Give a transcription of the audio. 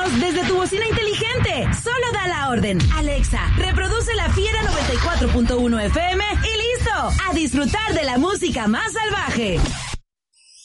escucharnos desde tu bocina inteligente. Solo da la orden. Alexa, reproduce La Fiera 94.1 FM y listo. A disfrutar de la música más salvaje.